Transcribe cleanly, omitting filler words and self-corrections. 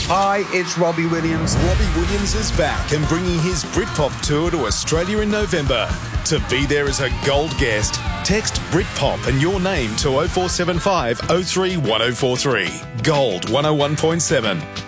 Hi, it's Robbie Williams. Robbie Williams is back and bringing his Britpop tour to Australia in November. To be there as a gold guest, text Britpop and your name to 0475 03 1043. Gold 101.7.